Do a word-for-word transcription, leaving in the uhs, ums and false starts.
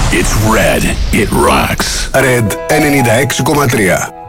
It's Red. It rocks. Red ενενήντα έξι κόμμα τρία.